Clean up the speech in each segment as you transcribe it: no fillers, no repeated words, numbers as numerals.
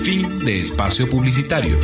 Fin de espacio publicitario.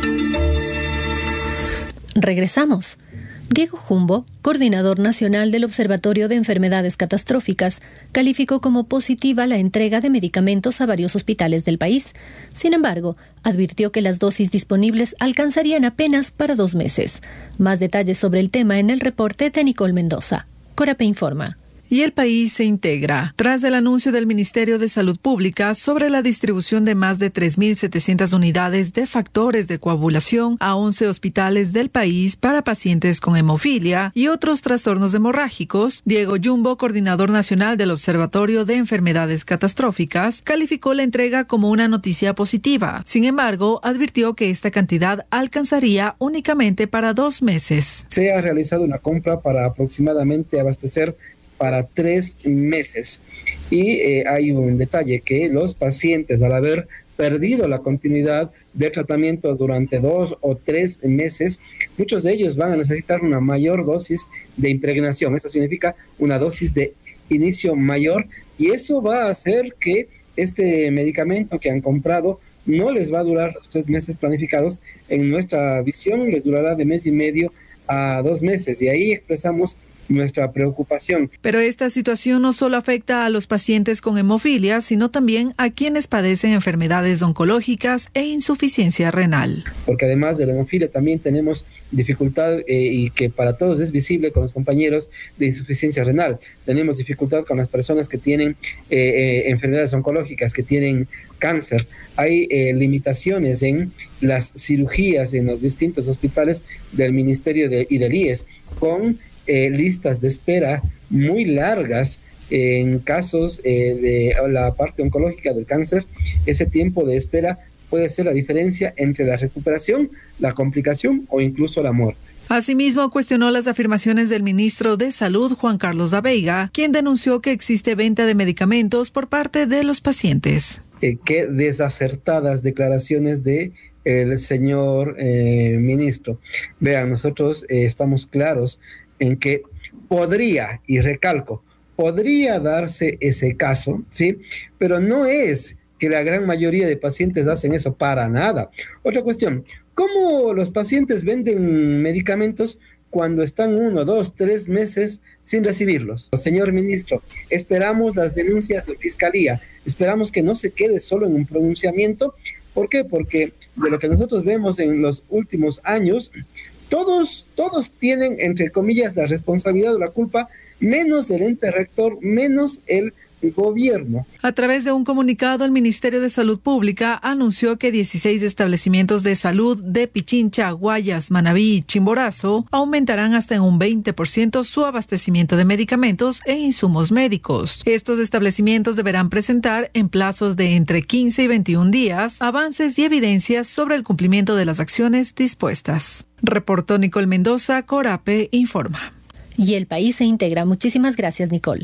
Regresamos. Diego Jumbo, coordinador nacional del Observatorio de Enfermedades Catastróficas, calificó como positiva la entrega de medicamentos a varios hospitales del país. Sin embargo, advirtió que las dosis disponibles alcanzarían apenas para 2 meses. Más detalles sobre el tema en el reporte de Nicole Mendoza. Corapé informa. Y el país se integra tras el anuncio del Ministerio de Salud Pública sobre la distribución de más de 3.700 unidades de factores de coagulación a 11 hospitales del país para pacientes con hemofilia y otros trastornos hemorrágicos. Diego Jumbo, coordinador nacional del Observatorio de Enfermedades Catastróficas, calificó la entrega como una noticia positiva. Sin embargo, advirtió que esta cantidad alcanzaría únicamente para 2 meses. Se ha realizado una compra para aproximadamente abastecer para 3 meses. Y hay un detalle, que los pacientes, al haber perdido la continuidad de tratamiento durante 2 o 3 meses, muchos de ellos van a necesitar una mayor dosis de impregnación. Eso significa una dosis de inicio mayor, y eso va a hacer que este medicamento que han comprado no les va a durar los 3 meses planificados. En nuestra visión les durará de 1.5 meses a 2 meses, y ahí expresamos nuestra preocupación. Pero esta situación no solo afecta a los pacientes con hemofilia, sino también a quienes padecen enfermedades oncológicas e insuficiencia renal. Porque además de la hemofilia también tenemos dificultad, y que para todos es visible con los compañeros, de insuficiencia renal. Tenemos dificultad con las personas que tienen enfermedades oncológicas, que tienen cáncer. Hay limitaciones en las cirugías en los distintos hospitales del Ministerio y del IES, con listas de espera muy largas. En casos de la parte oncológica del cáncer, ese tiempo de espera puede ser la diferencia entre la recuperación, la complicación o incluso la muerte. Asimismo, cuestionó las afirmaciones del ministro de Salud, Juan Carlos Abeiga, quien denunció que existe venta de medicamentos por parte de los pacientes. Qué desacertadas declaraciones de el señor ministro. Vean, nosotros estamos claros en que podría, y recalco, podría darse ese caso, ¿sí? Pero no es que la gran mayoría de pacientes hacen eso, para nada. Otra cuestión, ¿cómo los pacientes venden medicamentos cuando están 1, 2, 3 meses sin recibirlos? Señor ministro, esperamos las denuncias en fiscalía, esperamos que no se quede solo en un pronunciamiento. ¿Por qué? Porque de lo que nosotros vemos en los últimos años, todos tienen, entre comillas, la responsabilidad o la culpa, menos el ente rector, menos el gobierno. A través de un comunicado, el Ministerio de Salud Pública anunció que 16 establecimientos de salud de Pichincha, Guayas, Manabí y Chimborazo aumentarán hasta en un 20% su abastecimiento de medicamentos e insumos médicos. Estos establecimientos deberán presentar en plazos de entre 15 y 21 días avances y evidencias sobre el cumplimiento de las acciones dispuestas. Reportó Nicole Mendoza, Corapé informa. Y el país se integra. Muchísimas gracias, Nicole.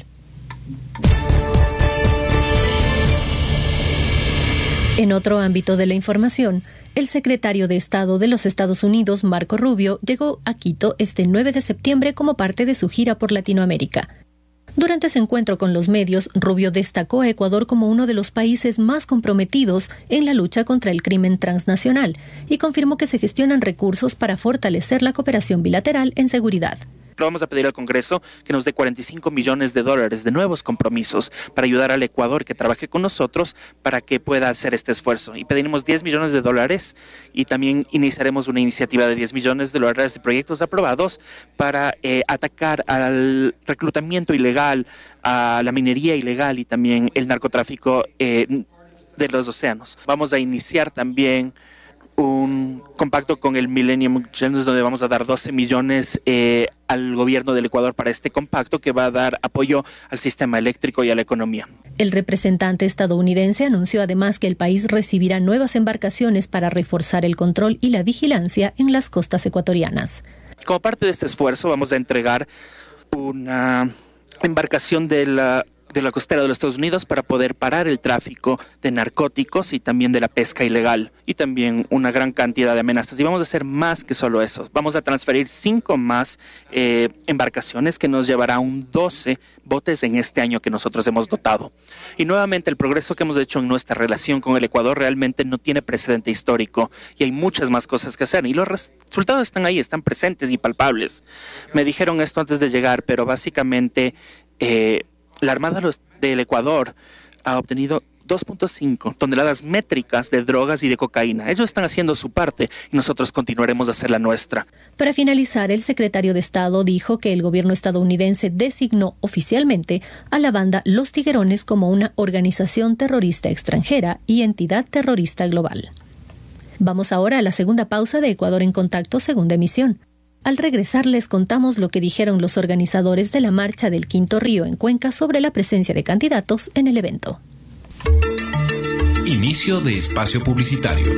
En otro ámbito de la información, el secretario de Estado de los Estados Unidos, Marco Rubio, llegó a Quito este 9 de septiembre como parte de su gira por Latinoamérica. Durante ese encuentro con los medios, Rubio destacó a Ecuador como uno de los países más comprometidos en la lucha contra el crimen transnacional y confirmó que se gestionan recursos para fortalecer la cooperación bilateral en seguridad. Vamos a pedir al Congreso que nos dé $45 millones de nuevos compromisos para ayudar al Ecuador que trabaje con nosotros para que pueda hacer este esfuerzo. Y pediremos $10 millones y también iniciaremos una iniciativa de $10 millones de proyectos aprobados para atacar al reclutamiento ilegal, a la minería ilegal y también el narcotráfico de los océanos. Vamos a iniciar también un compacto con el Millennium Challenge, donde vamos a dar 12 millones al gobierno del Ecuador para este compacto que va a dar apoyo al sistema eléctrico y a la economía. El representante estadounidense anunció además que el país recibirá nuevas embarcaciones para reforzar el control y la vigilancia en las costas ecuatorianas. Como parte de este esfuerzo vamos a entregar una embarcación del de la costera de los Estados Unidos para poder parar el tráfico de narcóticos y también de la pesca ilegal, y también una gran cantidad de amenazas. Y vamos a hacer más que solo eso. Vamos a transferir 5 más embarcaciones que nos llevará a 12 botes en este año que nosotros hemos dotado. Y nuevamente el progreso que hemos hecho en nuestra relación con el Ecuador realmente no tiene precedente histórico y hay muchas más cosas que hacer. Y los resultados están ahí, están presentes y palpables. Me dijeron esto antes de llegar, pero básicamente la Armada del Ecuador ha obtenido 2.5 toneladas métricas de drogas y de cocaína. Ellos están haciendo su parte y nosotros continuaremos a hacer la nuestra. Para finalizar, el secretario de Estado dijo que el gobierno estadounidense designó oficialmente a la banda Los Tiguerones como una organización terrorista extranjera y entidad terrorista global. Vamos ahora a la segunda pausa de Ecuador en Contacto, segunda emisión. Al regresar les contamos lo que dijeron los organizadores de la marcha del Quinto Río en Cuenca sobre la presencia de candidatos en el evento. Inicio de espacio publicitario.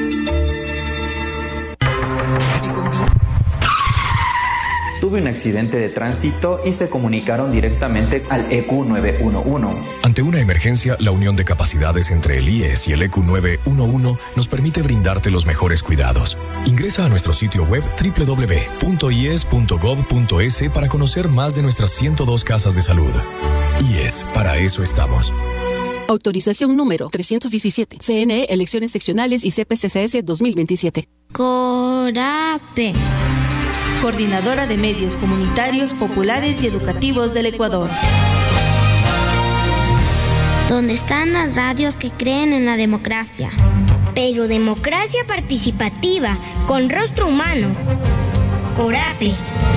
Tuve un accidente de tránsito y se comunicaron directamente al EQ 911. Ante una emergencia, la unión de capacidades entre el IES y el EQ 911 nos permite brindarte los mejores cuidados. Ingresa a nuestro sitio web www.ies.gov.es para conocer más de nuestras 102 casas de salud. IES, para eso estamos. Autorización número 317. CNE, Elecciones Seccionales y CPCCS 2027. CORAPE. Coordinadora de Medios Comunitarios, Populares y Educativos del Ecuador. ¿Dónde están las radios que creen en la democracia? Pero democracia participativa, con rostro humano. CORAPE.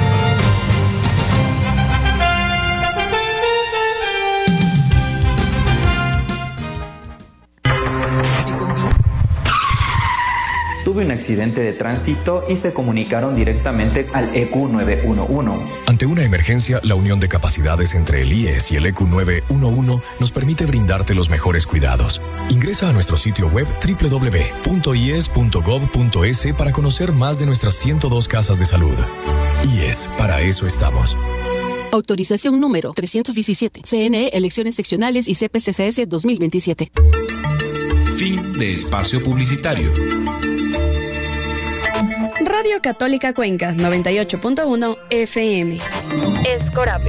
Tuve un accidente de tránsito y se comunicaron directamente al EQ 911. Ante una emergencia, la unión de capacidades entre el IES y el EQ 911 nos permite brindarte los mejores cuidados. Ingresa a nuestro sitio web www.ies.gov.es para conocer más de nuestras 102 casas de salud. IES, para eso estamos. Autorización número 317. CNE, Elecciones Seccionales y CPCCS 2027. Fin de espacio publicitario. Radio Católica Cuenca, 98.1 FM. Es CORAPE.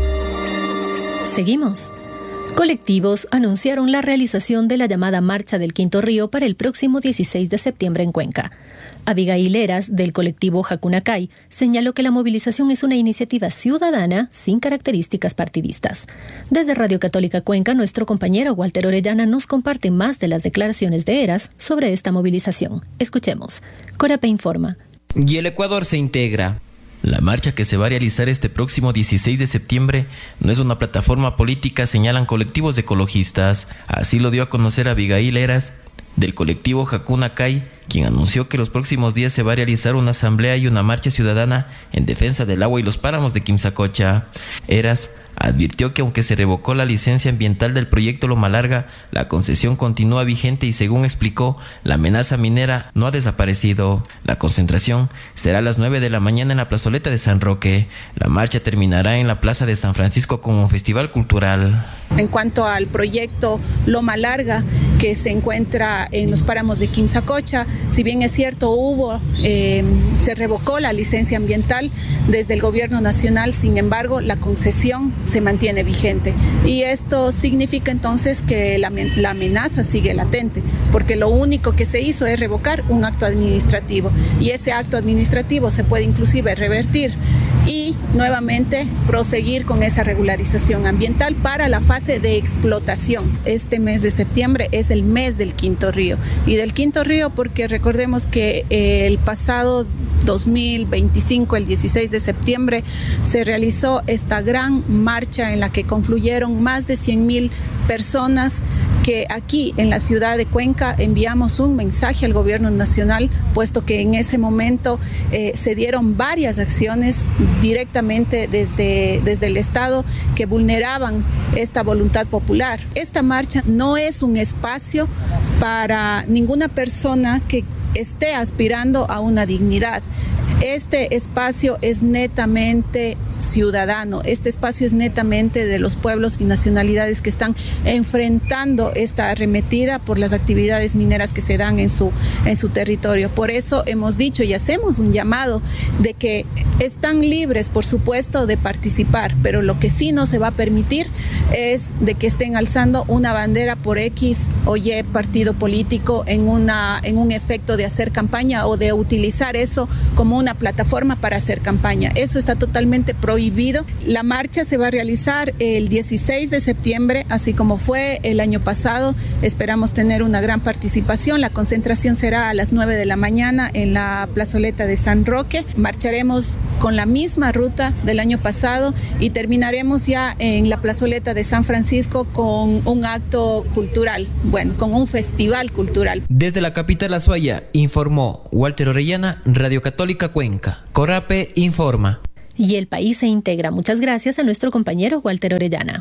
Seguimos. Colectivos anunciaron la realización de la llamada Marcha del Quinto Río para el próximo 16 de septiembre en Cuenca. Abigail Heras, del colectivo Jacunacay, señaló que la movilización es una iniciativa ciudadana sin características partidistas. Desde Radio Católica Cuenca, nuestro compañero Walter Orellana nos comparte más de las declaraciones de Heras sobre esta movilización. Escuchemos. CORAPE informa. Y el Ecuador se integra. La marcha que se va a realizar este próximo 16 de septiembre no es una plataforma política, señalan colectivos ecologistas. Así lo dio a conocer Abigail Heras, del colectivo Jacunacay, quien anunció que los próximos días se va a realizar una asamblea y una marcha ciudadana en defensa del agua y los páramos de Quimsacocha. Heras advirtió que aunque se revocó la licencia ambiental del proyecto Loma Larga, la concesión continúa vigente y, según explicó, la amenaza minera no ha desaparecido. La concentración será a las 9 de la mañana en la plazoleta de San Roque. La marcha terminará en la plaza de San Francisco con un festival cultural. En cuanto al proyecto Loma Larga, que se encuentra en los páramos de Quimsacocha, si bien es cierto se revocó la licencia ambiental desde el gobierno nacional, sin embargo la concesión se mantiene vigente, y esto significa entonces que la amenaza sigue latente, porque lo único que se hizo es revocar un acto administrativo, y ese acto administrativo se puede inclusive revertir y nuevamente proseguir con esa regularización ambiental para la fase de explotación. Este mes de septiembre es el mes del Quinto Río, y del Quinto Río porque recordemos que el pasado 2025, el 16 de septiembre, se realizó esta gran marcha en la que confluyeron más de 100,000 personas, que aquí en la ciudad de Cuenca enviamos un mensaje al gobierno nacional, puesto que en ese momento se dieron varias acciones directamente desde el Estado que vulneraban esta voluntad popular. Esta marcha no es un espacio para ninguna persona que esté aspirando a una dignidad. Este espacio es netamente ciudadano. Este espacio es netamente de los pueblos y nacionalidades que están enfrentando esta arremetida por las actividades mineras que se dan en su territorio. Por eso hemos dicho y hacemos un llamado de que están libres, por supuesto, de participar, pero lo que sí no se va a permitir es de que estén alzando una bandera por X o Y partido político en un efecto de hacer campaña o de utilizar eso como una plataforma para hacer campaña. Eso está totalmente prohibido. La marcha se va a realizar el 16 de septiembre, así como fue el año pasado. Esperamos tener una gran participación. La concentración será a las 9 de la mañana en la plazoleta de San Roque. Marcharemos con la misma ruta del año pasado y terminaremos ya en la plazoleta de San Francisco con un acto cultural, con un festival cultural. Desde la capital Azuaya, informó Walter Orellana, Radio Católica Cuenca. Corape informa. Y el país se integra. Muchas gracias a nuestro compañero Walter Orellana.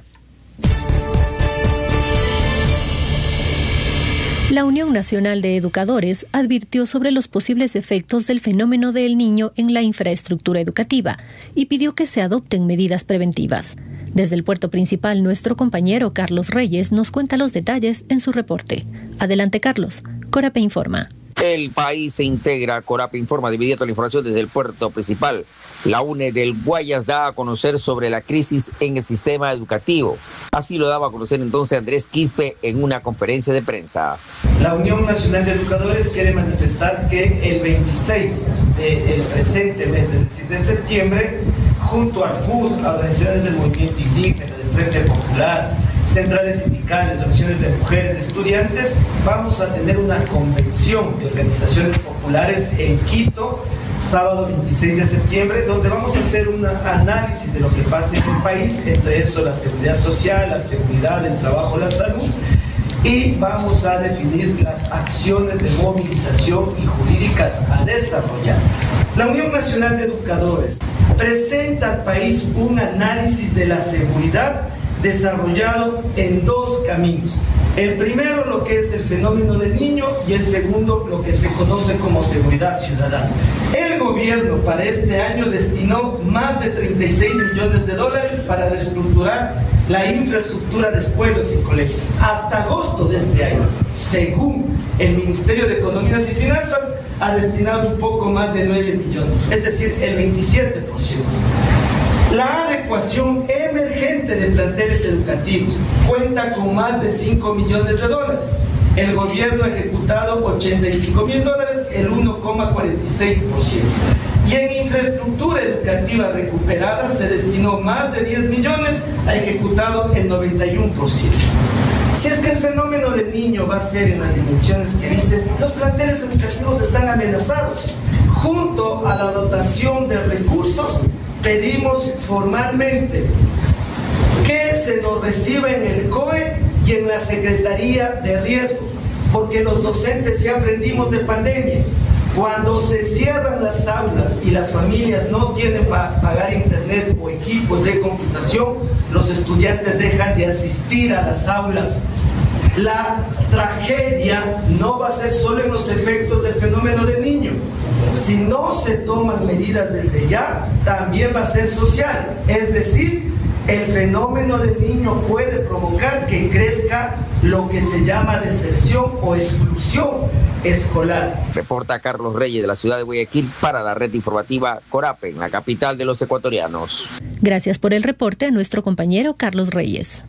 La Unión Nacional de Educadores advirtió sobre los posibles efectos del fenómeno del Niño en la infraestructura educativa y pidió que se adopten medidas preventivas. Desde el puerto principal, nuestro compañero Carlos Reyes nos cuenta los detalles en su reporte. Adelante, Carlos. Corape informa. El país se integra. Corape informa. Dividiendo la información desde el puerto principal. La UNE del Guayas da a conocer sobre la crisis en el sistema educativo. Así lo daba a conocer entonces Andrés Quispe en una conferencia de prensa. La Unión Nacional de Educadores quiere manifestar que el 26 del presente mes, es decir, de septiembre, junto al FUD, organizaciones del movimiento indígena, del Frente Popular, centrales sindicales, organizaciones de mujeres, de estudiantes, vamos a tener una convención de organizaciones populares en Quito, sábado 26 de septiembre, donde vamos a hacer un análisis de lo que pasa en el país, entre eso la seguridad social, la seguridad, el trabajo, la salud, y vamos a definir las acciones de movilización y jurídicas a desarrollar. La Unión Nacional de Educadores presenta al país un análisis de la seguridad desarrollado en dos caminos. El primero, lo que es el fenómeno del niño, y el segundo, lo que se conoce como seguridad ciudadana. El gobierno para este año destinó más de 36 millones de dólares para reestructurar la infraestructura de escuelas y colegios. Hasta agosto de este año, según el Ministerio de Economías y Finanzas, ha destinado un poco más de 9 millones, es decir, el 27%. La adecuación emergente de planteles educativos cuenta con más de 5 millones de dólares. El gobierno ha ejecutado 85 mil dólares, el 1,46%. Y en infraestructura educativa recuperada se destinó más de 10 millones, ha ejecutado el 91%. Si es que el fenómeno del niño va a ser en las dimensiones que dicen, los planteles educativos están amenazados. Junto a la dotación de recursos, pedimos formalmente que se nos reciba en el COE y en la Secretaría de Riesgo, porque los docentes ya aprendimos de pandemia. Cuando se cierran las aulas y las familias no tienen para pagar internet o equipos de computación, los estudiantes dejan de asistir a las aulas. La tragedia no va a ser solo en los efectos del fenómeno del niño. Si no se toman medidas desde ya, también va a ser social. Es decir, el fenómeno del niño puede provocar que crezca lo que se llama deserción o exclusión escolar. Reporta Carlos Reyes de la ciudad de Guayaquil para la red informativa Corape, en la capital de los ecuatorianos. Gracias por el reporte a nuestro compañero Carlos Reyes.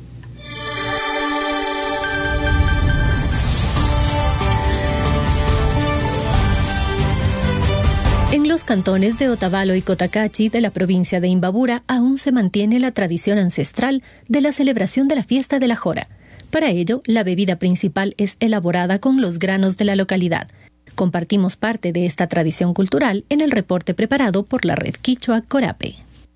En los cantones de Otavalo y Cotacachi de la provincia de Imbabura aún se mantiene la tradición ancestral de la celebración de la fiesta de la Jora. Para ello, la bebida principal es elaborada con los granos de la localidad. Compartimos parte de esta tradición cultural en el reporte preparado por la red Quichua Corape.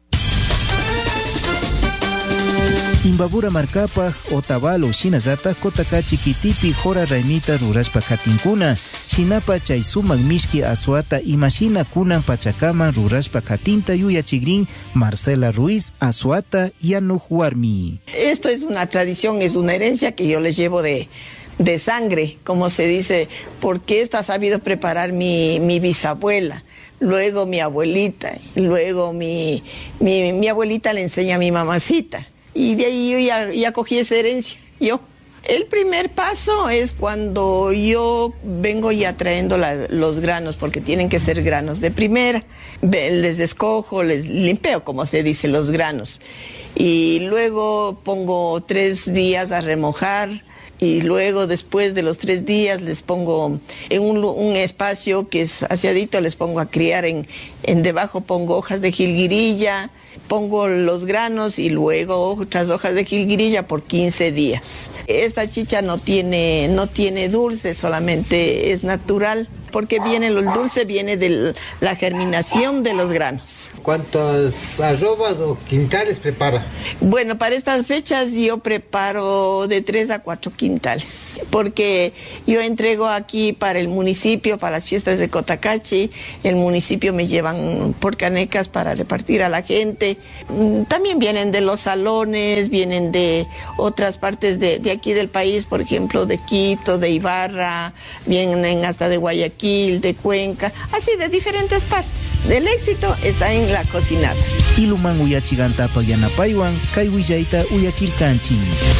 Imbabura markapa, Otavalo, Shinazata, Cotacachi, Kitipi, Jora Raimita, Ruraspa Katinkuna, Chinapa, Chaisuman, Mishki, Azuata, Imashina, Kunan, Pachacama, Ruraspa Katinta, Yuya Chigrin, Marcela Ruiz, Azuata, Yanujuarmi. Esto es una tradición, es una herencia que yo les llevo de sangre, como se dice, porque esta ha sabido preparar mi bisabuela. luego mi abuelita, luego mi abuelita le enseña a mi mamacita. Y de ahí yo ya cogí esa herencia, yo. El primer paso es cuando yo vengo ya trayendo los granos, porque tienen que ser granos de primera. Les descojo, les limpio, como se dice, los granos. Y luego pongo 3 días a remojar. Y luego, después de los 3 días, les pongo en un espacio que es aseadito, les pongo a criar. En debajo pongo hojas de jilguirilla, pongo los granos y luego otras hojas de jilguirilla por 15 días. Esta chicha no tiene dulce, solamente es natural, porque el dulce viene de la germinación de los granos. ¿Cuántas arrobas o quintales prepara? Bueno, para estas fechas yo preparo de 3 a 4 quintales, porque yo entrego aquí para el municipio, para las fiestas de Cotacachi. El municipio me llevan por canecas para repartir a la gente. También vienen de los salones, vienen de otras partes de aquí del país, por ejemplo, de Quito, de Ibarra, vienen hasta de Guayaquil, de Cuenca, así de diferentes partes. El éxito está en la cocinada. Iluman uyachigantapa yanapaywan, kay willayta uyachilkanchi.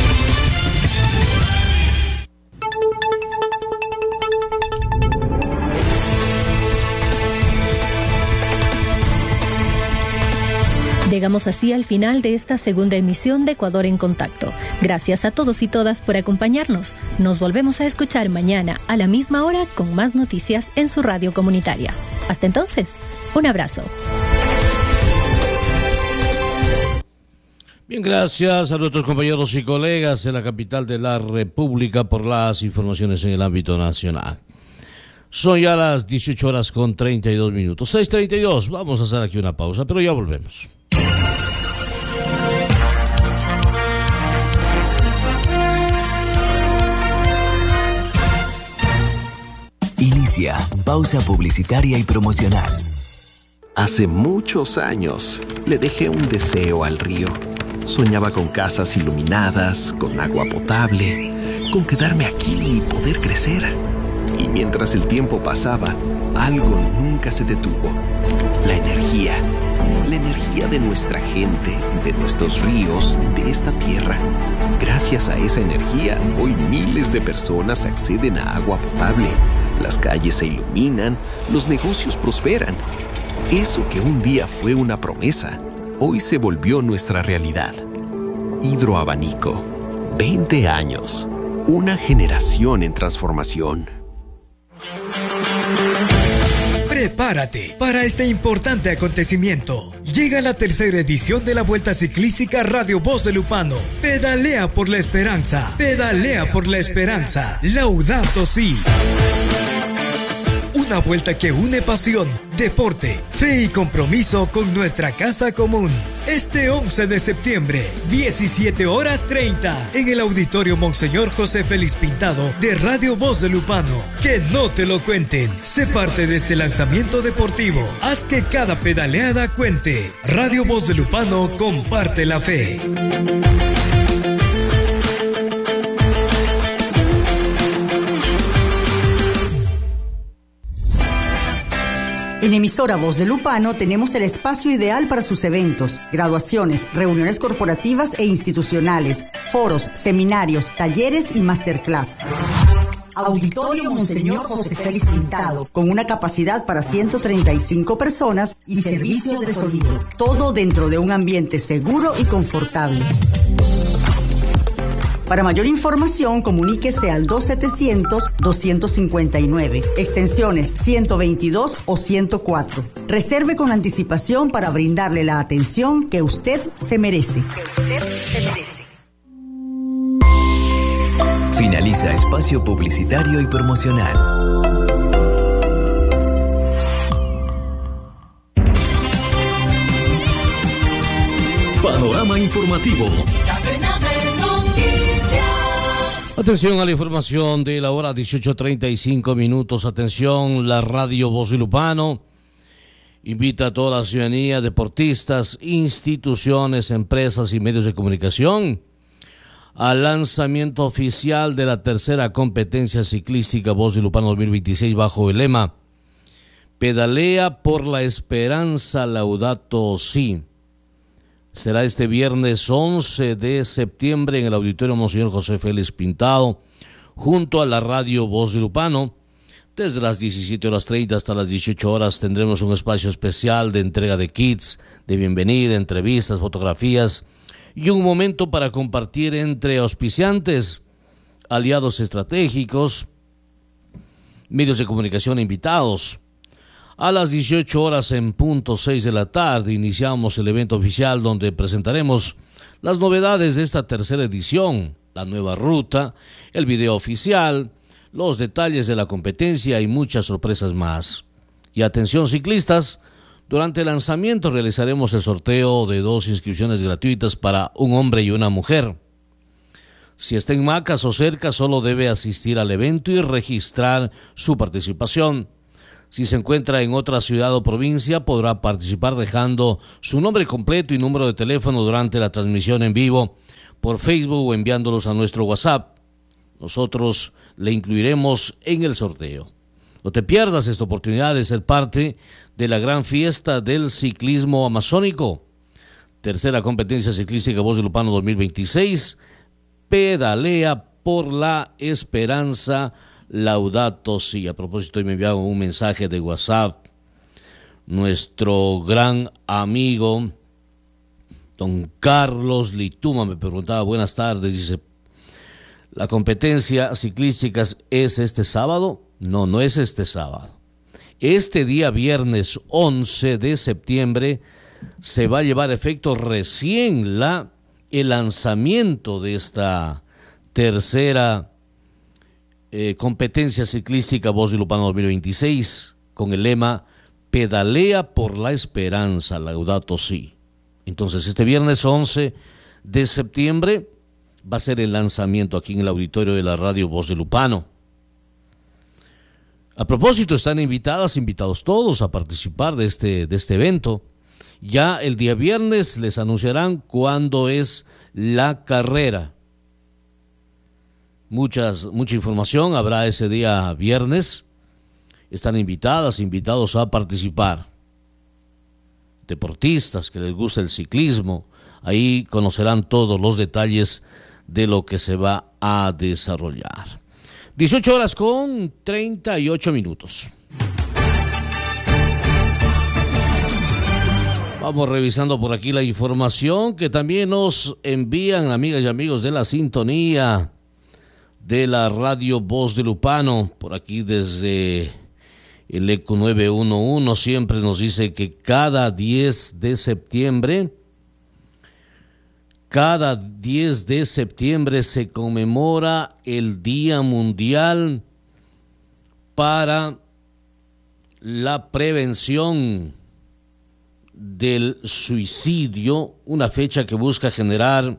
Llegamos así al final de esta segunda emisión de Ecuador en Contacto. Gracias a todos y todas por acompañarnos. Nos volvemos a escuchar mañana a la misma hora con más noticias en su radio comunitaria. Hasta entonces, un abrazo. Bien, gracias a nuestros compañeros y colegas en la capital de la República por las informaciones en el ámbito nacional. Son ya las 18:32. 6:32. Vamos a hacer aquí una pausa, pero ya volvemos. Inicia pausa publicitaria y promocional. Hace muchos años le dejé un deseo al río. Soñaba con casas iluminadas, con agua potable, con quedarme aquí y poder crecer. Y mientras el tiempo pasaba, algo nunca se detuvo. La energía de nuestra gente, de nuestros ríos, de esta tierra. Gracias a esa energía, hoy miles de personas acceden a agua potable. Las calles se iluminan, los negocios prosperan. Eso que un día fue una promesa, hoy se volvió nuestra realidad. Hidroabanico, 20 años, una generación en transformación. Prepárate para este importante acontecimiento. Llega la tercera edición de la Vuelta Ciclística Radio Voz de Lupano. Pedalea por la esperanza. Pedalea por la esperanza. Laudato Si. Una vuelta que une pasión, deporte, fe y compromiso con nuestra casa común. Este 11 de septiembre, 17:30, en el Auditorio Monseñor José Félix Pintado de Radio Voz de Lupano. Que no te lo cuenten. Sé parte de este lanzamiento deportivo. Haz que cada pedaleada cuente. Radio Voz de Lupano comparte la fe. En Emisora Voz de Lupano tenemos el espacio ideal para sus eventos, graduaciones, reuniones corporativas e institucionales, foros, seminarios, talleres y masterclass. Auditorio Monseñor José Félix Pintado, con una capacidad para 135 personas y servicio de sonido. Todo dentro de un ambiente seguro y confortable. Para mayor información, comuníquese al 2700-259, extensiones 122 o 104. Reserve con anticipación para brindarle la atención que usted se merece. Finaliza espacio publicitario y promocional. Panorama informativo. Atención a la información de la hora 18:35. Atención, la Radio Voz de Lupano invita a toda la ciudadanía, deportistas, instituciones, empresas y medios de comunicación al lanzamiento oficial de la tercera competencia ciclística Voz de Lupano 2026 bajo el lema Pedalea por la esperanza, Laudato Si. Será este viernes 11 de septiembre en el Auditorio Monseñor José Félix Pintado, junto a la radio Voz de Lupano. Desde las 17:30 hasta las 18 horas tendremos un espacio especial de entrega de kits, de bienvenida, entrevistas, fotografías y un momento para compartir entre auspiciantes, aliados estratégicos, medios de comunicación invitados. A las 18 horas en punto 6 de la tarde iniciamos el evento oficial donde presentaremos las novedades de esta tercera edición, la nueva ruta, el video oficial, los detalles de la competencia y muchas sorpresas más. Y atención ciclistas, durante el lanzamiento realizaremos el sorteo de 2 inscripciones gratuitas para un hombre y una mujer. Si está en Macas o cerca, solo debe asistir al evento y registrar su participación. Si se encuentra en otra ciudad o provincia, podrá participar dejando su nombre completo y número de teléfono durante la transmisión en vivo por Facebook o enviándolos a nuestro WhatsApp. Nosotros le incluiremos en el sorteo. No te pierdas esta oportunidad de ser parte de la gran fiesta del ciclismo amazónico. Tercera competencia ciclística Voz de Lupano 2026. Pedalea por la esperanza, Laudato Si. A propósito, hoy me enviaron un mensaje de WhatsApp. Nuestro gran amigo, don Carlos Lituma, me preguntaba, buenas tardes, dice, ¿la competencia ciclística es este sábado? No, no es este sábado. Este día viernes 11 de septiembre se va a llevar a efecto recién el lanzamiento de esta tercera competencia ciclística Voz de Lupano 2026 con el lema Pedalea por la esperanza, Laudato Si. Entonces este viernes 11 de septiembre va a ser el lanzamiento aquí en el auditorio de la radio Voz de Lupano. A propósito, están invitados todos a participar de este evento. Ya el día viernes les anunciarán cuándo es la carrera. Mucha información habrá ese día viernes. Están invitados a participar. Deportistas que les gusta el ciclismo, ahí conocerán todos los detalles de lo que se va a desarrollar. 18 horas con 38 minutos. Vamos revisando por aquí la información que también nos envían amigas y amigos de la sintonía de la radio Voz de Lupano. Por aquí desde el ECU 911 siempre nos dice que cada 10 de septiembre se conmemora el Día Mundial para la Prevención del Suicidio, una fecha que busca generar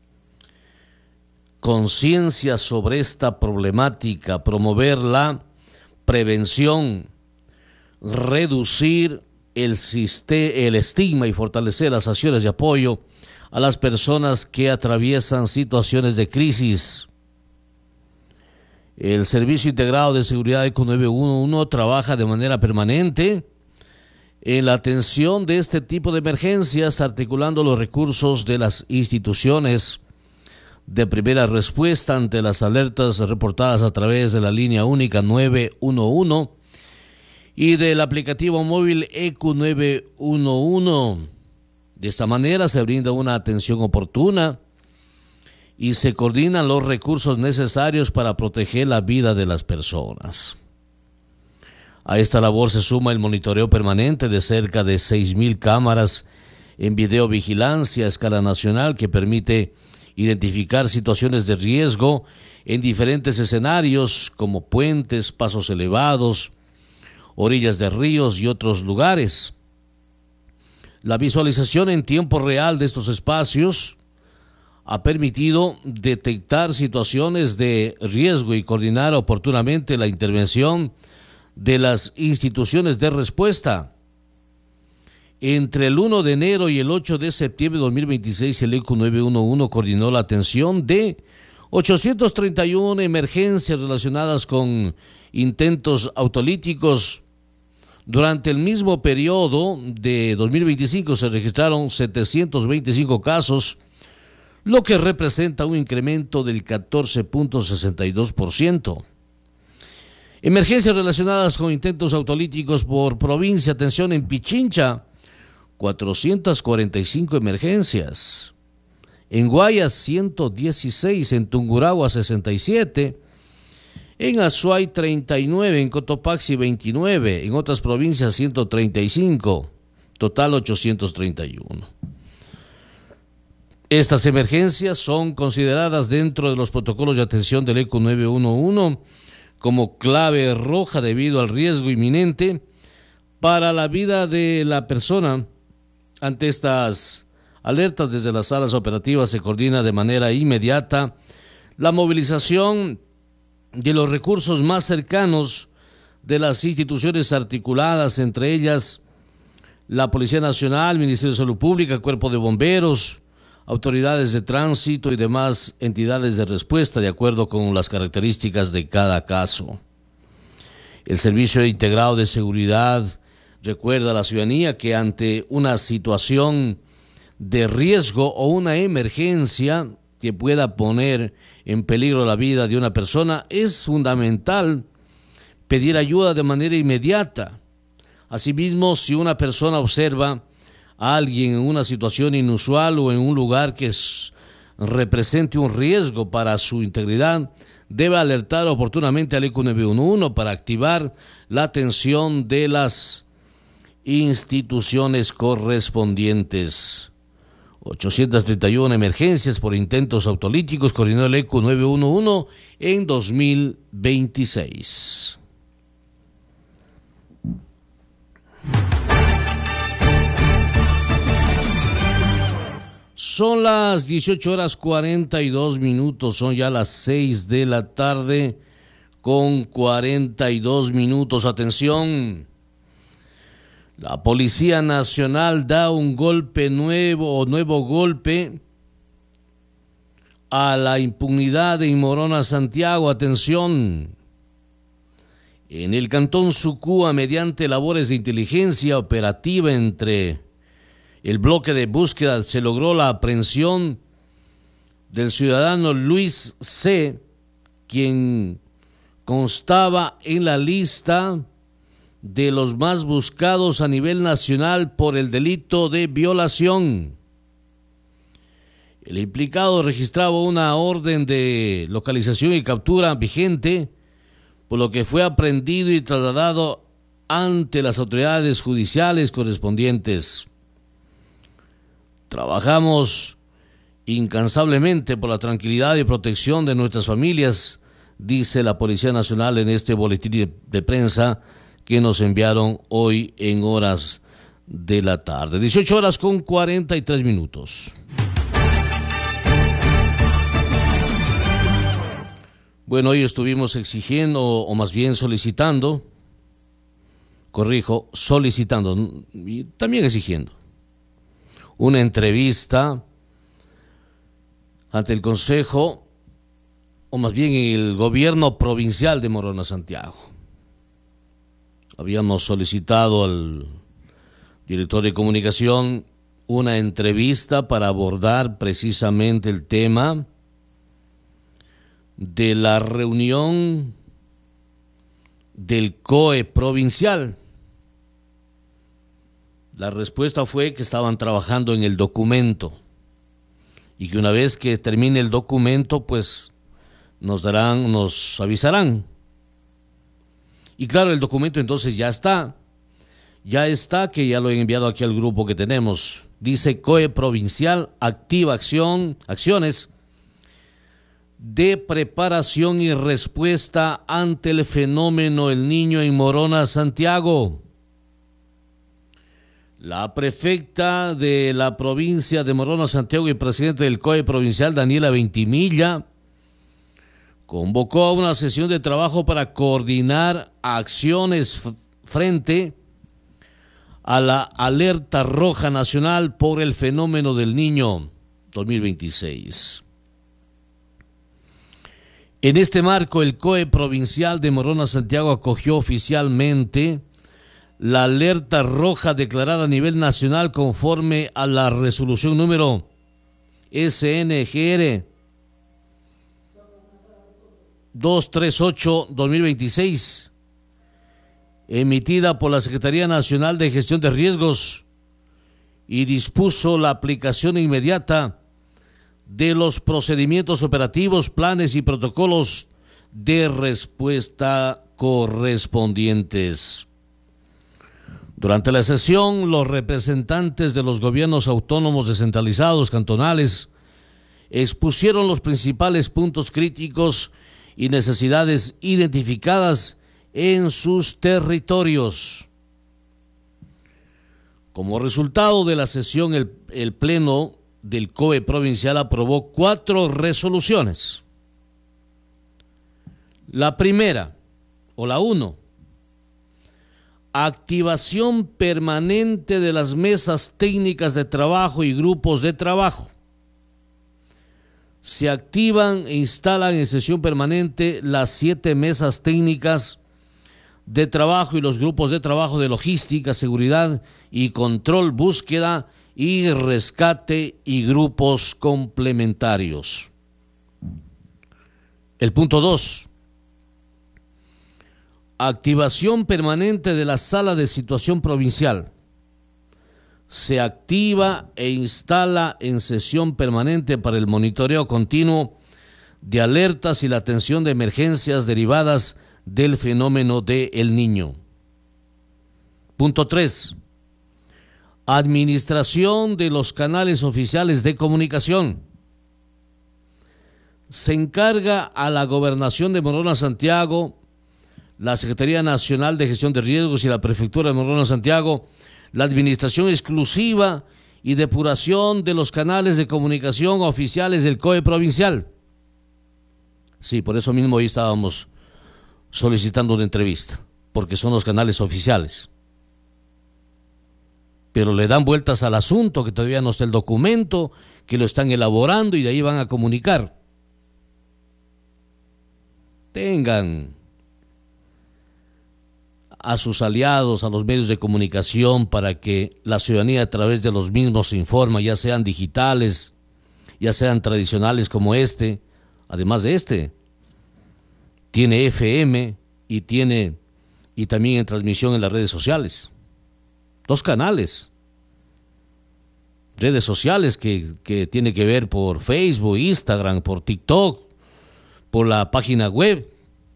conciencia sobre esta problemática, promover la prevención, reducir el estigma y fortalecer las acciones de apoyo a las personas que atraviesan situaciones de crisis. El Servicio Integrado de Seguridad ECU 911 trabaja de manera permanente en la atención de este tipo de emergencias, articulando los recursos de las instituciones de primera respuesta ante las alertas reportadas a través de la línea única 911 y del aplicativo móvil ECU 911. De esta manera se brinda una atención oportuna y se coordinan los recursos necesarios para proteger la vida de las personas. A esta labor se suma el monitoreo permanente de cerca de 6,000 cámaras en videovigilancia a escala nacional que permite identificar situaciones de riesgo en diferentes escenarios como puentes, pasos elevados, orillas de ríos y otros lugares. La visualización en tiempo real de estos espacios ha permitido detectar situaciones de riesgo y coordinar oportunamente la intervención de las instituciones de respuesta. Entre el 1 de enero y el 8 de septiembre de 2026, el ECU 911 coordinó la atención de 831 emergencias relacionadas con intentos autolíticos, Durante el mismo periodo de 2025 se registraron 725 casos, lo que representa un incremento del 14.62%. Emergencias relacionadas con intentos autolíticos por provincia. Atención, en Pichincha, 445 emergencias. En Guayas, 116. En Tungurahua, 67. En Azuay, 39. En Cotopaxi, 29. En otras provincias, 135. Total, 831. Estas emergencias son consideradas dentro de los protocolos de atención del ECU 911 como clave roja debido al riesgo inminente para la vida de la persona. Ante estas alertas, desde las salas operativas se coordina de manera inmediata la movilización de los recursos más cercanos de las instituciones articuladas, entre ellas la Policía Nacional, Ministerio de Salud Pública, Cuerpo de Bomberos, autoridades de tránsito y demás entidades de respuesta de acuerdo con las características de cada caso. El Servicio Integrado de Seguridad recuerda a la ciudadanía que ante una situación de riesgo o una emergencia que pueda poner en peligro la vida de una persona, es fundamental pedir ayuda de manera inmediata. Asimismo, si una persona observa a alguien en una situación inusual o en un lugar que represente un riesgo para su integridad, debe alertar oportunamente al ECU 911 para activar la atención de las instituciones correspondientes. 831 emergencias por intentos autolíticos coordinó el ECU 911 en 2026. Son las 18:42, son ya las 6 de la tarde con 42 minutos. Atención, la Policía Nacional da un nuevo golpe a la impunidad en Morona, Santiago. Atención, en el Cantón Sucúa, mediante labores de inteligencia operativa entre el bloque de búsqueda, se logró la aprehensión del ciudadano Luis C., quien constaba en la lista de los más buscados a nivel nacional por el delito de violación. El implicado registraba una orden de localización y captura vigente, por lo que fue aprehendido y trasladado ante las autoridades judiciales correspondientes. Trabajamos incansablemente por la tranquilidad y protección de nuestras familias, dice la Policía Nacional en este boletín de prensa que nos enviaron hoy en horas de la tarde. 18:43. Bueno, hoy estuvimos exigiendo, o más bien solicitando, y también exigiendo, una entrevista ante el Consejo, o más bien el gobierno provincial de Morona, Santiago. Habíamos solicitado al director de comunicación una entrevista para abordar precisamente el tema de la reunión del COE provincial. La respuesta fue que estaban trabajando en el documento y que una vez que termine el documento, pues nos avisarán. Y claro, el documento entonces ya está, que ya lo he enviado aquí al grupo que tenemos. Dice: COE provincial activa acciones de preparación y respuesta ante el fenómeno El Niño en Morona, Santiago. La prefecta de la provincia de Morona, Santiago, y presidente del COE provincial, Daniela Ventimilla, convocó a una sesión de trabajo para coordinar acciones frente a la alerta roja nacional por el fenómeno del Niño 2026. En este marco, el COE provincial de Morona, Santiago, acogió oficialmente la alerta roja declarada a nivel nacional conforme a la resolución número SNGR 238-2026, emitida por la Secretaría Nacional de Gestión de Riesgos, y dispuso la aplicación inmediata de los procedimientos operativos, planes y protocolos de respuesta correspondientes. Durante la sesión, los representantes de los gobiernos autónomos descentralizados cantonales expusieron los principales puntos críticos y necesidades identificadas en sus territorios. Como resultado de la sesión, el Pleno del COE provincial aprobó 4 resoluciones. La primera, o la 1, activación permanente de las mesas técnicas de trabajo y grupos de trabajo. Se activan e instalan en sesión permanente las 7 mesas técnicas de trabajo y los grupos de trabajo de logística, seguridad y control, búsqueda y rescate y grupos complementarios. El punto 2. Activación permanente de la sala de situación provincial. Se activa e instala en sesión permanente para el monitoreo continuo de alertas y la atención de emergencias derivadas del fenómeno de El Niño. Punto 3. Administración de los canales oficiales de comunicación. Se encarga a la Gobernación de Morona Santiago, la Secretaría Nacional de Gestión de Riesgos y la Prefectura de Morona Santiago la administración exclusiva y depuración de los canales de comunicación oficiales del COE provincial. Sí, por eso mismo hoy estábamos solicitando una entrevista, porque son los canales oficiales. Pero le dan vueltas al asunto, que todavía no está el documento, que lo están elaborando y de ahí van a comunicar. Tengan a sus aliados, a los medios de comunicación, para que la ciudadanía a través de los mismos se informa, ya sean digitales, ya sean tradicionales como este. Además de este, tiene FM y también en transmisión en las redes sociales. 2 canales, redes sociales que tiene que ver por Facebook, Instagram, por TikTok, por la página web.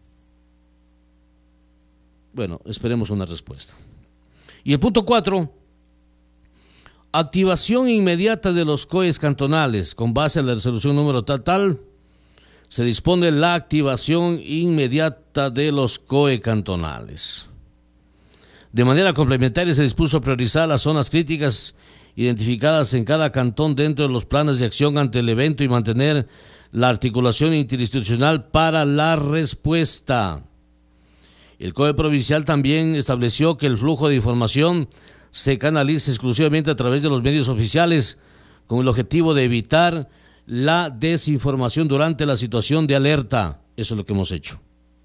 Bueno, esperemos una respuesta. Y el punto 4, activación inmediata de los COEs cantonales. Con base en la resolución número tal, se dispone la activación inmediata de los COE cantonales. De manera complementaria, se dispuso priorizar las zonas críticas identificadas en cada cantón dentro de los planes de acción ante el evento y mantener la articulación interinstitucional para la respuesta. El COE provincial también estableció que el flujo de información se canalice exclusivamente a través de los medios oficiales con el objetivo de evitar la desinformación durante la situación de alerta. Eso es lo que hemos hecho.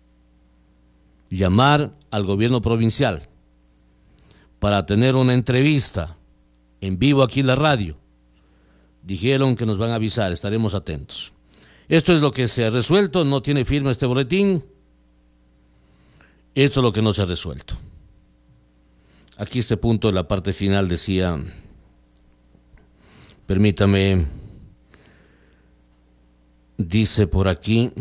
Llamar al gobierno provincial para tener una entrevista en vivo aquí en la radio. Dijeron que nos van a avisar, estaremos atentos. Esto es lo que se ha resuelto, no tiene firma este boletín. Esto es lo que no se ha resuelto. Aquí este punto, en la parte final, decía, permítame, dice por aquí,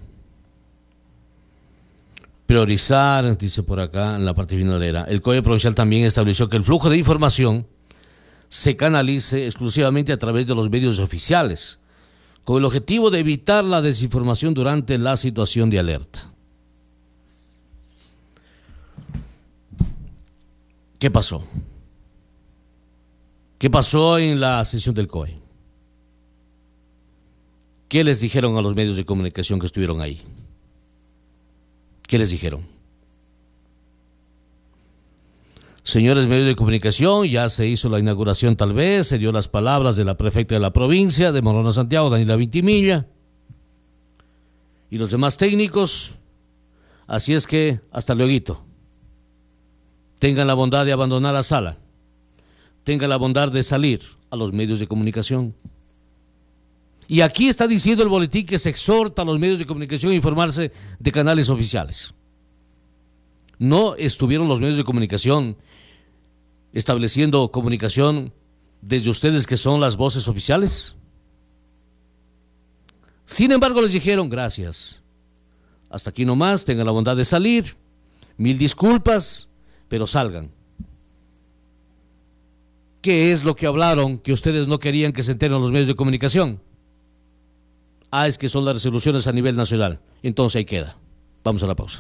priorizar, dice por acá, en la parte finalera. El COE provincial también estableció que el flujo de información se canalice exclusivamente a través de los medios oficiales, con el objetivo de evitar la desinformación durante la situación de alerta. ¿Qué pasó? ¿Qué pasó en la sesión del COE? ¿Qué les dijeron a los medios de comunicación que estuvieron ahí? ¿Qué les dijeron? Señores medios de comunicación, ya se hizo la inauguración tal vez, se dio las palabras de la prefecta de la provincia de Morona Santiago, Daniela Vintimilla, y los demás técnicos, así es que hasta luego. tengan la bondad de abandonar la sala, tengan la bondad de salir a los medios de comunicación. Y aquí está diciendo el boletín que se exhorta a los medios de comunicación a informarse de canales oficiales. ¿No estuvieron los medios de comunicación estableciendo comunicación desde ustedes, que son las voces oficiales? Sin embargo, les dijeron: gracias, hasta aquí nomás, tengan la bondad de salir, 1000 disculpas, pero salgan. ¿Qué es lo que hablaron que ustedes no querían que se enteren los medios de comunicación? Es que son las resoluciones a nivel nacional. Entonces ahí queda. Vamos a la pausa.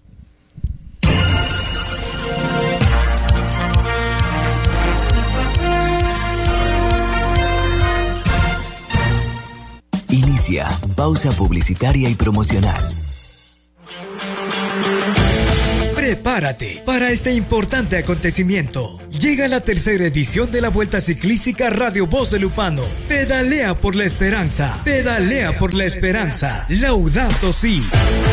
Inicia pausa publicitaria y promocional. Prepárate para este importante acontecimiento. Llega la tercera edición de la Vuelta Ciclística Radio Voz de Lupano. Pedalea por la esperanza. Pedalea por la esperanza. Laudato Si.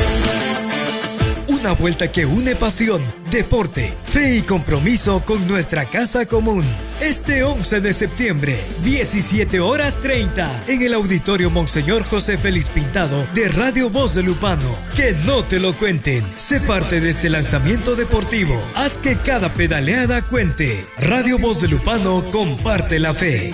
Una vuelta que une pasión, deporte, fe y compromiso con nuestra casa común. Este 11 de septiembre, 17:30, en el Auditorio Monseñor José Félix Pintado de Radio Voz de Lupano. Que no te lo cuenten. Sé parte de este lanzamiento deportivo. Haz que cada pedaleada cuente. Radio Voz de Lupano comparte la fe.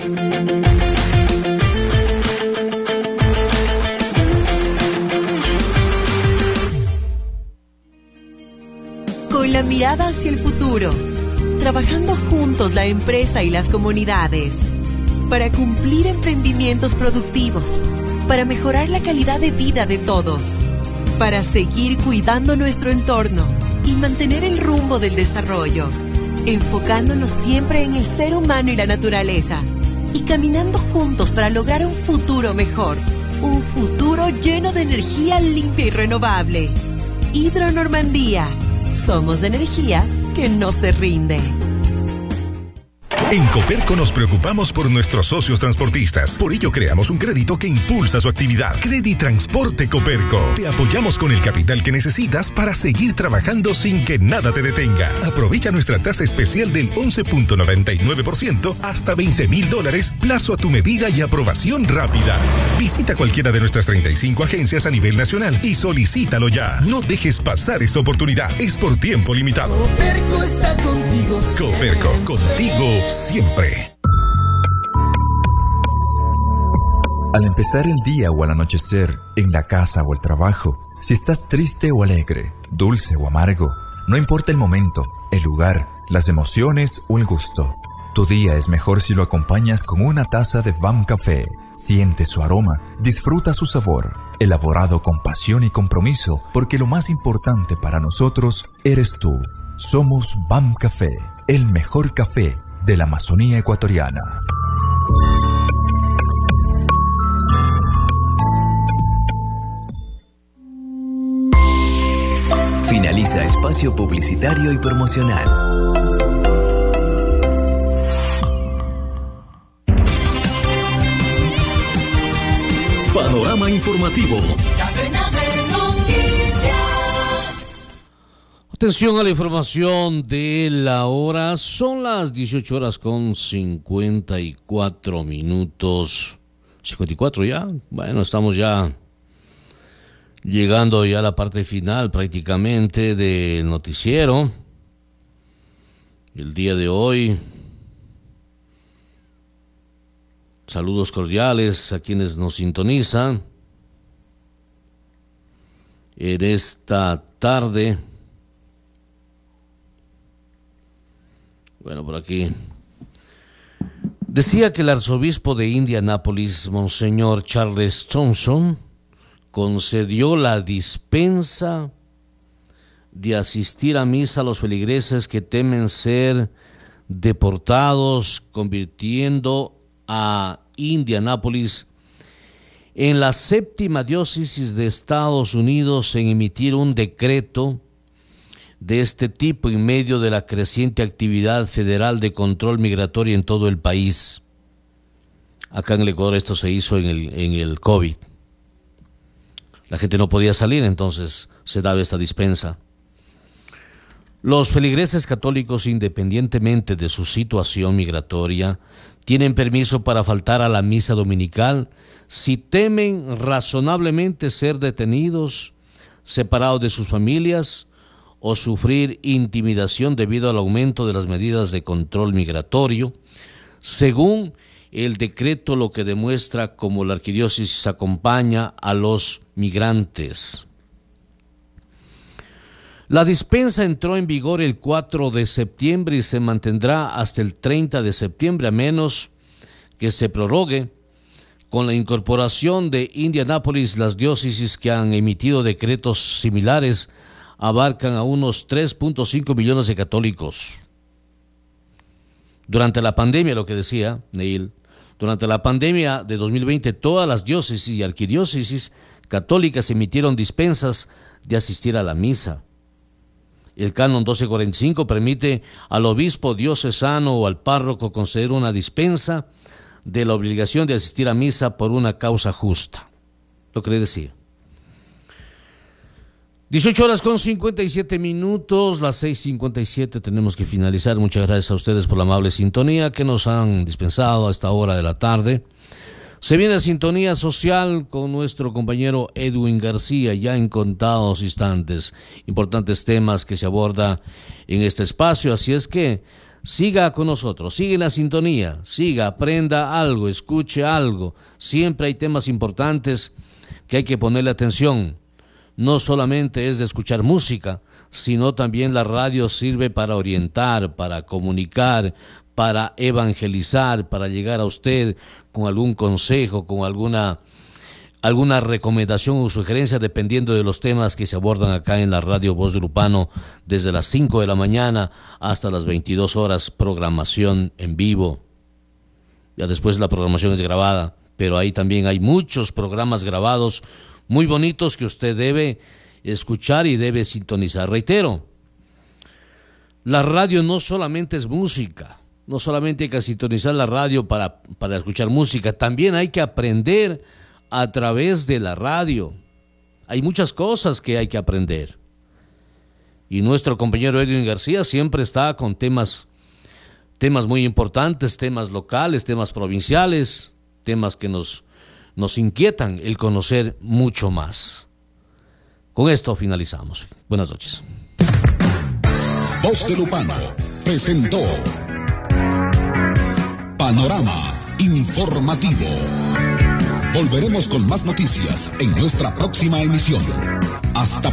Con la mirada hacia el futuro, trabajando juntos la empresa y las comunidades, para cumplir emprendimientos productivos, para mejorar la calidad de vida de todos, para seguir cuidando nuestro entorno y mantener el rumbo del desarrollo, enfocándonos siempre en el ser humano y la naturaleza, y caminando juntos para lograr un futuro mejor, un futuro lleno de energía limpia y renovable. Hidro Normandía. Somos energía que no se rinde. En Coperco nos preocupamos por nuestros socios transportistas. Por ello creamos un crédito que impulsa su actividad. Creditransporte Coperco. Te apoyamos con el capital que necesitas para seguir trabajando sin que nada te detenga. Aprovecha nuestra tasa especial del 11.99% hasta $20,000, plazo a tu medida y aprobación rápida. Visita cualquiera de nuestras 35 agencias a nivel nacional y solicítalo ya. No dejes pasar esta oportunidad. Es por tiempo limitado. Coperco está contigo. Coperco, contigo siempre. Al empezar el día o al anochecer, en la casa o el trabajo, si estás triste o alegre, dulce o amargo, no importa el momento, el lugar, las emociones o el gusto. Tu día es mejor si lo acompañas con una taza de BAM Café. Siente su aroma, disfruta su sabor, elaborado con pasión y compromiso, porque lo más importante para nosotros eres tú. Somos BAM Café, el mejor café de la Amazonía ecuatoriana. Finaliza espacio publicitario y promocional. Panorama informativo. Atención a la información de la hora. Son las 18:54. 54 ya. Bueno, estamos ya llegando ya a la parte final prácticamente del noticiero. El día de hoy. Saludos cordiales a quienes nos sintonizan en esta tarde. Bueno, por aquí. Decía que el arzobispo de Indianápolis, Monseñor Charles Thompson, concedió la dispensa de asistir a misa a los feligreses que temen ser deportados, convirtiendo a Indianápolis en la séptima diócesis de Estados Unidos en emitir un decreto de este tipo en medio de la creciente actividad federal de control migratorio en todo el país. Acá en el Ecuador esto se hizo en el COVID. La gente no podía salir, entonces se daba esta dispensa. Los feligreses católicos, independientemente de su situación migratoria, tienen permiso para faltar a la misa dominical si temen razonablemente ser detenidos, separados de sus familias o sufrir intimidación debido al aumento de las medidas de control migratorio, según el decreto, lo que demuestra cómo la arquidiócesis acompaña a los migrantes. La dispensa entró en vigor el 4 de septiembre y se mantendrá hasta el 30 de septiembre, a menos que se prorrogue. Con la incorporación de Indianápolis, las diócesis que han emitido decretos similares abarcan a unos 3.5 millones de católicos. Durante la pandemia, lo que decía Neil, durante la pandemia de 2020, todas las diócesis y arquidiócesis católicas emitieron dispensas de asistir a la misa. El canon 1245 permite al obispo diocesano o al párroco conceder una dispensa de la obligación de asistir a misa por una causa justa. Lo que le decía. 18:57, las 6:57 tenemos que finalizar. Muchas gracias a ustedes por la amable sintonía que nos han dispensado a esta hora de la tarde. Se viene a Sintonía Social con nuestro compañero Edwin García, ya en contados instantes. Importantes temas que se aborda en este espacio, así es que siga con nosotros, sigue en la sintonía, siga, aprenda algo, escuche algo. Siempre hay temas importantes que hay que ponerle atención. No solamente es de escuchar música, sino también la radio sirve para orientar, para comunicar, para evangelizar, para llegar a usted con algún consejo, con alguna recomendación o sugerencia, dependiendo de los temas que se abordan acá en la radio Voz de Lupano, desde las 5 de la mañana hasta las 22 horas, programación en vivo. Ya después la programación es grabada, pero ahí también hay muchos programas grabados muy bonitos que usted debe escuchar y debe sintonizar. Reitero, la radio no solamente es música, no solamente hay que sintonizar la radio para escuchar música, también hay que aprender a través de la radio. Hay muchas cosas que hay que aprender. Y nuestro compañero Edwin García siempre está con temas muy importantes, temas locales, temas provinciales, temas que nos inquietan el conocer mucho más. Con esto finalizamos. Buenas noches. Voz de Lupano presentó Panorama Informativo. Volveremos con más noticias en nuestra próxima emisión. Hasta